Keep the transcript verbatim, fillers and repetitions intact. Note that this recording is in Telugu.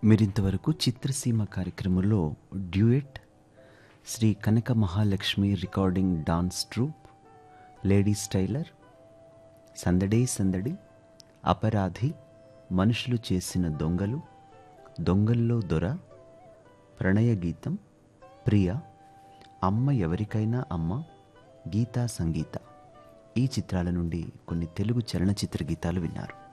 మీరింతవరకు చిత్రసీమ కార్యక్రమంలో డ్యూయెట్, శ్రీ కనక Mahalakshmi recording dance troupe, ladies tailor, సందడే సందడి, అపరాధి, మనుషులు చేసిన దొంగలు, దొంగల్లో దొర, ప్రణయ గీతం, ప్రియ, అమ్మ ఎవరికైనా అమ్మ, గీతా సంగీత ఈ చిత్రాల నుండి కొన్ని తెలుగు చలనచిత్ర గీతాలు విన్నారు.